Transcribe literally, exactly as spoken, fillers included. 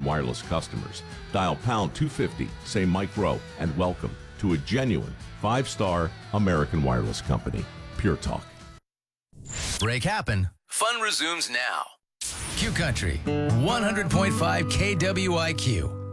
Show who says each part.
Speaker 1: Wireless customers. Dial pound two fifty, say Mike Rowe, and welcome to a genuine five-star American Wireless company. Pure Talk.
Speaker 2: Break happen. Fun resumes now. Q Country, one hundred point five K W I Q.